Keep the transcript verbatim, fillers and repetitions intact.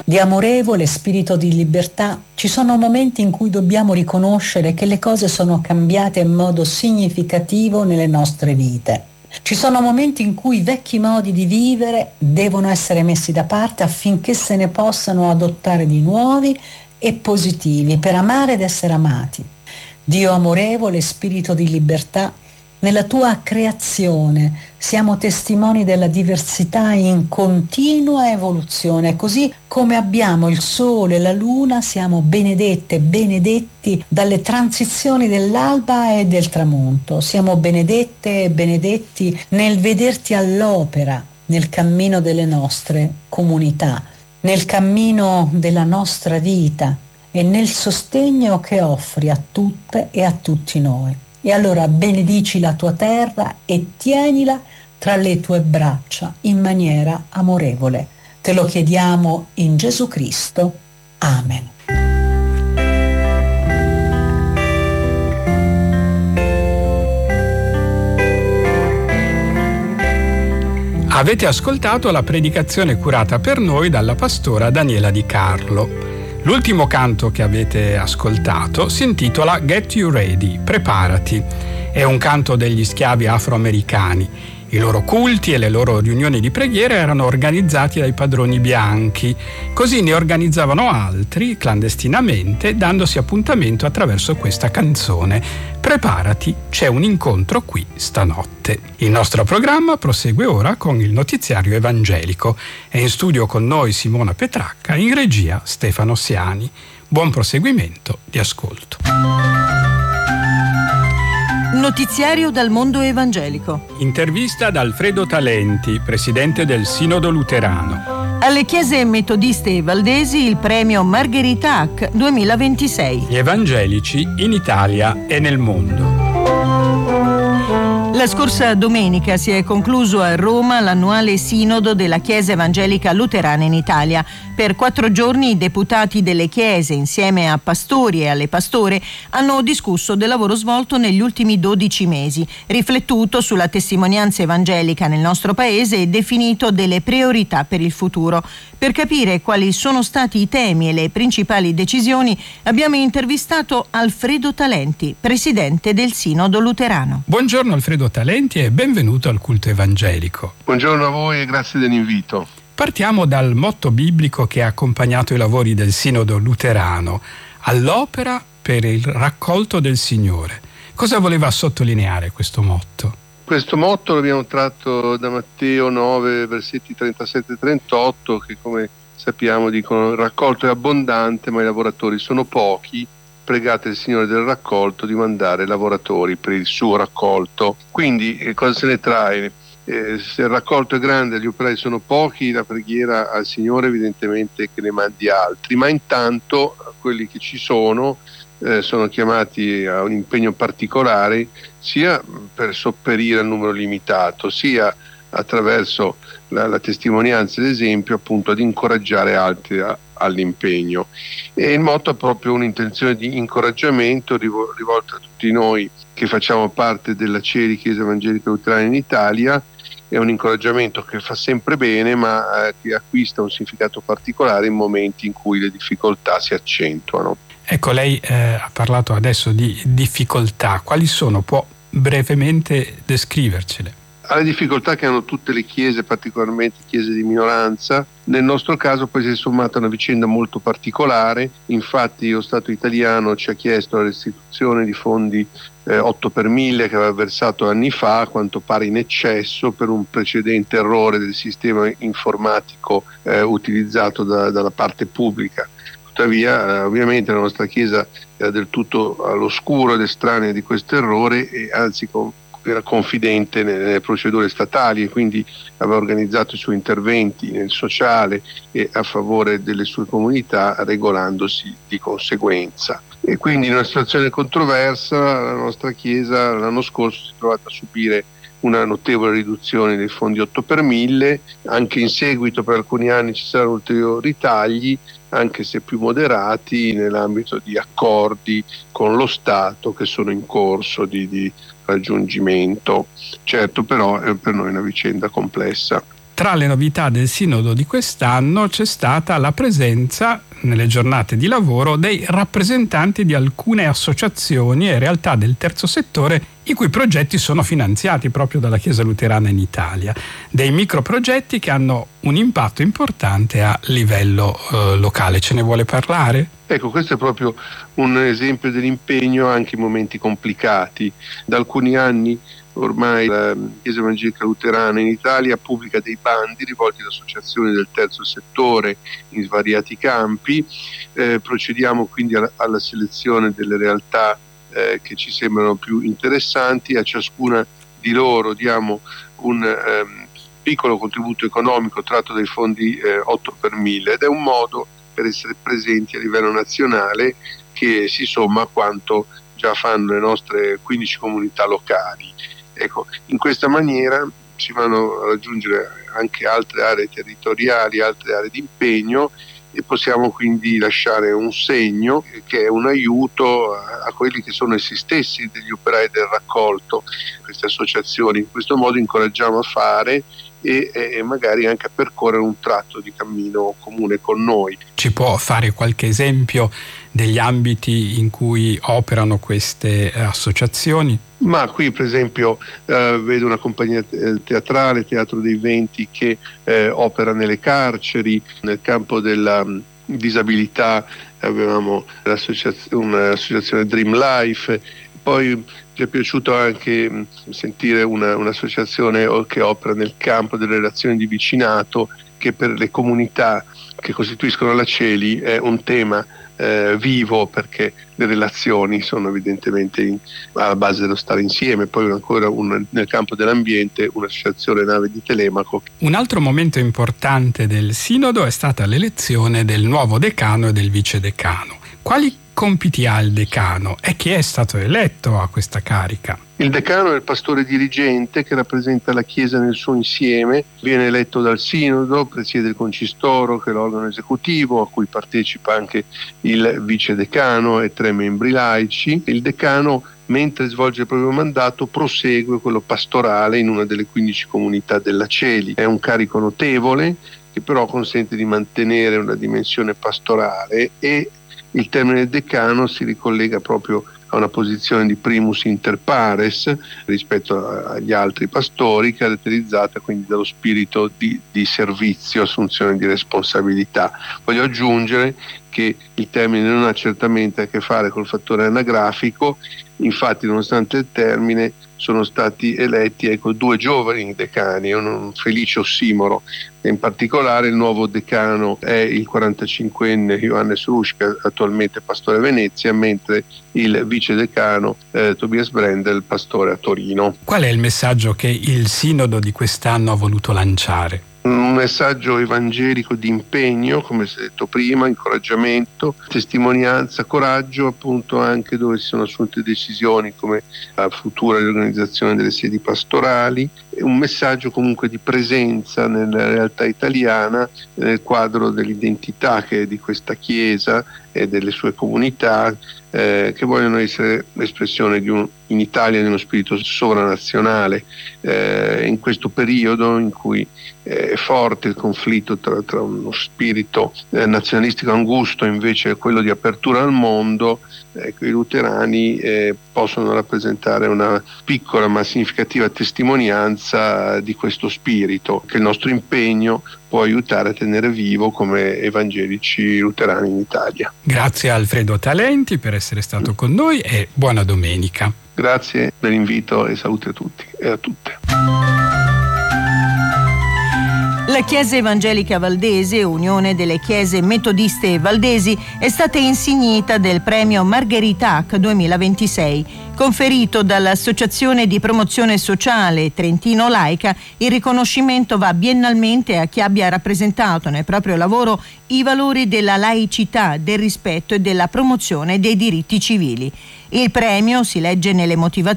Di amorevole spirito di libertà, ci sono momenti in cui dobbiamo riconoscere che le cose sono cambiate in modo significativo nelle nostre vite. Ci sono momenti in cui i vecchi modi di vivere devono essere messi da parte affinché se ne possano adottare di nuovi e positivi per amare ed essere amati. Dio amorevole, spirito di libertà, nella tua creazione siamo testimoni della diversità in continua evoluzione, così come abbiamo il sole e la luna, siamo benedette, benedetti dalle transizioni dell'alba e del tramonto. Siamo benedette e benedetti nel vederti all'opera nel cammino delle nostre comunità, nel cammino della nostra vita e nel sostegno che offri a tutte e a tutti noi. E allora benedici la tua terra e tienila tra le tue braccia in maniera amorevole. Te lo chiediamo in Gesù Cristo. Amen. Avete ascoltato la predicazione curata per noi dalla pastora Daniela Di Carlo. L'ultimo canto che avete ascoltato si intitola Get You Ready, preparati. È un canto degli schiavi afroamericani. I loro culti e le loro riunioni di preghiera erano organizzati dai padroni bianchi. Così ne organizzavano altri clandestinamente, dandosi appuntamento attraverso questa canzone. Preparati, c'è un incontro qui stanotte. Il nostro programma prosegue ora con il notiziario evangelico. È in studio con noi Simona Petracca, in regia Stefano Siani. Buon proseguimento di ascolto. Notiziario dal mondo evangelico. Intervista ad Alfredo Talenti, presidente del Sinodo Luterano. Alle chiese metodiste e valdesi il premio Margherita Hack duemilaventisei. Gli evangelici in Italia e nel mondo. La scorsa domenica si è concluso a Roma l'annuale sinodo della Chiesa Evangelica Luterana in Italia. Per quattro giorni i deputati delle chiese, insieme a pastori e alle pastore, hanno discusso del lavoro svolto negli ultimi dodici mesi, riflettuto sulla testimonianza evangelica nel nostro paese e definito delle priorità per il futuro. Per capire quali sono stati i temi e le principali decisioni, abbiamo intervistato Alfredo Talenti, presidente del Sinodo Luterano. Buongiorno Alfredo Talenti e benvenuto al culto evangelico. Buongiorno a voi e grazie dell'invito. Partiamo dal motto biblico che ha accompagnato i lavori del Sinodo Luterano, all'opera per il raccolto del Signore. Cosa voleva sottolineare questo motto? Questo motto lo abbiamo tratto da Matteo nove, versetti trentasette e trentotto, che come sappiamo dicono: il raccolto è abbondante ma i lavoratori sono pochi. Pregate il Signore del raccolto di mandare lavoratori per il suo raccolto. Quindi eh, cosa se ne trae? Eh, se il raccolto è grande e gli operai sono pochi, la preghiera al Signore evidentemente che ne mandi altri, ma intanto quelli che ci sono eh, sono chiamati a un impegno particolare, sia per sopperire al numero limitato, sia attraverso la, la testimonianza e l'esempio, appunto, ad incoraggiare altri a, all'impegno. E il motto ha proprio un'intenzione di incoraggiamento rivol- rivolta a tutti noi che facciamo parte della C E R I, Chiesa Evangelica Luterana in Italia. È un incoraggiamento che fa sempre bene, ma eh, che acquista un significato particolare in momenti in cui le difficoltà si accentuano. Ecco, lei eh, ha parlato adesso di difficoltà. Quali sono? Può brevemente descrivercele? Alle difficoltà che hanno tutte le chiese, particolarmente chiese di minoranza. Nel nostro caso poi si è sommata una vicenda molto particolare. Infatti lo Stato italiano ci ha chiesto la restituzione di fondi eh, otto per mille che aveva versato anni fa, a quanto pare in eccesso, per un precedente errore del sistema informatico eh, utilizzato da, dalla parte pubblica. Tuttavia, eh, ovviamente la nostra Chiesa era del tutto all'oscuro ed estranea di questo errore e anzi con era confidente nelle procedure statali e quindi aveva organizzato i suoi interventi nel sociale e a favore delle sue comunità, regolandosi di conseguenza. E quindi in una situazione controversa la nostra Chiesa l'anno scorso si è trovata a subire una notevole riduzione dei fondi otto per mille, anche in seguito per alcuni anni ci saranno ulteriori tagli, anche se più moderati, nell'ambito di accordi con lo Stato che sono in corso di, di raggiungimento. Certo, però è per noi una vicenda complessa. Tra le novità del Sinodo di quest'anno c'è stata la presenza nelle giornate di lavoro dei rappresentanti di alcune associazioni e realtà del terzo settore i cui progetti sono finanziati proprio dalla Chiesa Luterana in Italia, dei microprogetti che hanno un impatto importante a livello eh, locale. Ce ne vuole parlare? Ecco, questo è proprio un esempio dell'impegno anche in momenti complicati. Da alcuni anni ormai la Chiesa Evangelica Luterana in Italia pubblica dei bandi rivolti ad associazioni del terzo settore in svariati campi. Eh, procediamo quindi alla, alla selezione delle realtà eh, che ci sembrano più interessanti. A ciascuna di loro diamo un ehm, piccolo contributo economico tratto dai fondi eh, otto per mille, ed è un modo per essere presenti a livello nazionale che si somma a quanto già fanno le nostre quindici comunità locali. Ecco, in questa maniera si vanno a raggiungere anche altre aree territoriali, altre aree di impegno, e possiamo quindi lasciare un segno che è un aiuto a, a quelli che sono essi stessi degli operai del raccolto, queste associazioni. In questo modo incoraggiamo a fare e, e magari anche a percorrere un tratto di cammino comune con noi. Ci può fare qualche esempio degli ambiti in cui operano queste associazioni? Ma qui per esempio eh, vedo una compagnia teatrale, Teatro dei Venti, che eh, opera nelle carceri. Nel campo della mh, disabilità avevamo un'associazione Dream Life. Poi ci è piaciuto anche mh, sentire una, un'associazione che opera nel campo delle relazioni di vicinato, che per le comunità che costituiscono la CELI è un tema Eh, vivo, perché le relazioni sono evidentemente in, alla base dello stare insieme. Poi ancora un, nel campo dell'ambiente un'associazione Nave di Telemaco. Un altro momento importante del Sinodo è stata l'elezione del nuovo decano e del vice decano. Quali compiti ha il decano e chi è stato eletto a questa carica? Il decano è il pastore dirigente che rappresenta la Chiesa nel suo insieme, viene eletto dal Sinodo, presiede il concistoro, che è l'organo esecutivo a cui partecipa anche il vice decano e tre membri laici. Il decano, mentre svolge il proprio mandato, prosegue quello pastorale in una delle quindici comunità della CELI. È un carico notevole che però consente di mantenere una dimensione pastorale, e il termine decano si ricollega proprio a una posizione di primus inter pares rispetto agli altri pastori, caratterizzata quindi dallo spirito di, di servizio, assunzione di responsabilità. Voglio aggiungere che il termine non ha certamente a che fare col fattore anagrafico, infatti nonostante il termine sono stati eletti ecco, due giovani decani, è un felice ossimoro. In particolare il nuovo decano è il quarantacinquenne Johannes Ruschka, attualmente pastore a Venezia, mentre il vice decano eh, Tobias Brendel, pastore a Torino. Qual è il messaggio che il Sinodo di quest'anno ha voluto lanciare? Un messaggio evangelico di impegno, come si è detto prima, incoraggiamento, testimonianza, coraggio, appunto anche dove si sono assunte decisioni come la futura riorganizzazione delle sedi pastorali, un messaggio comunque di presenza nella realtà italiana, nel quadro dell'identità che è di questa Chiesa e delle sue comunità, eh, che vogliono essere l'espressione di un, in Italia di uno spirito sovranazionale, eh, in questo periodo in cui è forte il conflitto tra, tra uno spirito eh, nazionalistico angusto e invece quello di apertura al mondo. Ecco, i luterani eh, possono rappresentare una piccola ma significativa testimonianza di questo spirito che il nostro impegno può aiutare a tenere vivo come evangelici luterani in Italia. Grazie a Alfredo Talenti per essere stato con noi e buona domenica. Grazie per l'invito e salute a tutti e a tutte. La Chiesa Evangelica Valdese, Unione delle Chiese Metodiste Valdesi, è stata insignita del premio Margheritac duemilaventisei. Conferito dall'Associazione di Promozione Sociale Trentino Laica, il riconoscimento va biennalmente a chi abbia rappresentato nel proprio lavoro i valori della laicità, del rispetto e della promozione dei diritti civili. Il premio, si legge nelle motivazioni,